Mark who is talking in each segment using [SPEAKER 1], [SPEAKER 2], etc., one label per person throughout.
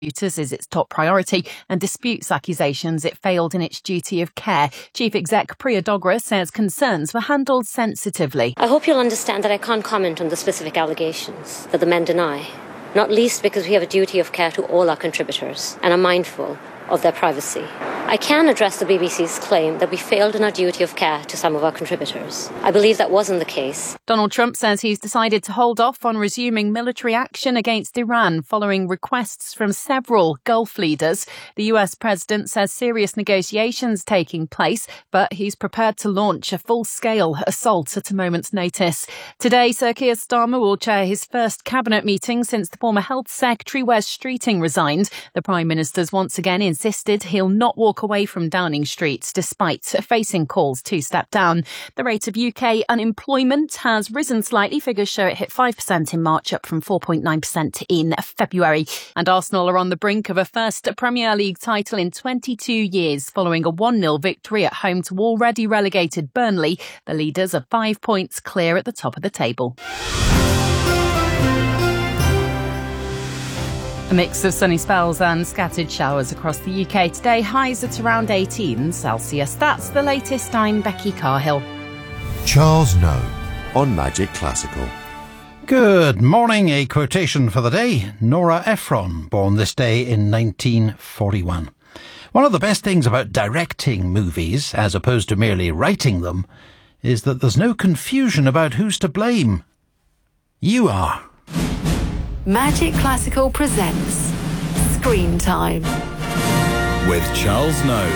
[SPEAKER 1] is its top priority and disputes accusations it failed in its duty of care. Chief Exec Priya Dogra says concerns were handled sensitively.
[SPEAKER 2] I hope you'll understand that I can't comment on the specific allegations that the men deny, not least because we have a duty of care to all our contributors and are mindful of their privacy. I can address the BBC's claim that we failed in our duty of care to some of our contributors. I believe that wasn't the case.
[SPEAKER 1] Donald Trump says he's decided to hold off on resuming military action against Iran following requests from several Gulf leaders. The US president says serious negotiations taking place, but he's prepared to launch a full-scale assault at a moment's notice. Today, Sir Keir Starmer will chair his first cabinet meeting since the former Health Secretary Wes Streeting resigned. The Prime Minister's once again insisted he'll not walk away from Downing Street despite facing calls to step down. The rate of UK unemployment has risen slightly. Figures show it hit 5% in March, up from 4.9% in February. And Arsenal are on the brink of a first Premier League title in 22 years following a 1-0 victory at home to already relegated Burnley. The leaders are 5 points clear at the top of the table. A mix of sunny spells and scattered showers across the UK today. Highs at around 18 Celsius. That's the latest. I'm Becky Carhill.
[SPEAKER 3] Charles Noe on Magic Classical.
[SPEAKER 4] Good morning. A quotation for the day. Nora Ephron, born this day in 1941. One of the best things about directing movies, as opposed to merely writing them, is that there's no confusion about who's to blame. You are.
[SPEAKER 5] Magic Classical presents Screen Time
[SPEAKER 6] with Charles Noe.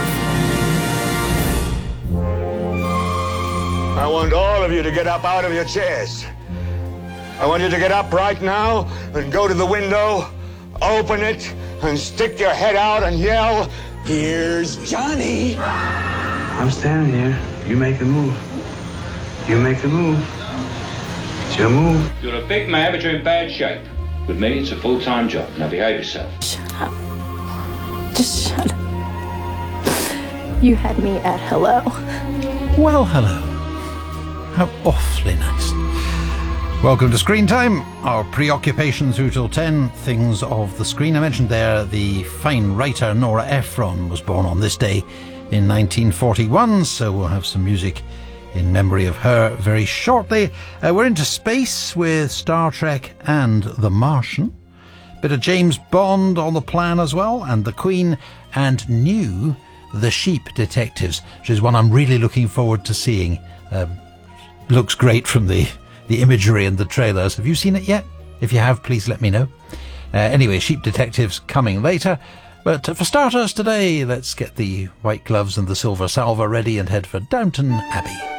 [SPEAKER 7] I want all of you to get up out of your chairs. I want you to get up right now and go to the window, open it, and stick your head out and yell, "Here's Johnny!"
[SPEAKER 8] I'm standing here. You make a move. You make a move. It's your move.
[SPEAKER 9] You're a big man, but you're in bad shape. With me, it's a full-time job. Now behave yourself.
[SPEAKER 10] Shut up. Just shut up. You had me at hello.
[SPEAKER 4] Well, hello. How awfully nice. Welcome to Screen Time, our preoccupation through till 10, things of the screen. I mentioned there the fine writer Nora Ephron was born on this day in 1941, so we'll have some music in memory of her very shortly. We're into space with Star Trek and The Martian. Bit of James Bond on the plan as well, and The Queen, and new The Sheep Detectives, which is one I'm really looking forward to seeing. Looks great from the imagery and the trailers. Have you seen it yet? If you have, please let me know. Anyway, Sheep Detectives coming later. But for starters today, let's get the white gloves and the silver salver ready and head for Downton Abbey.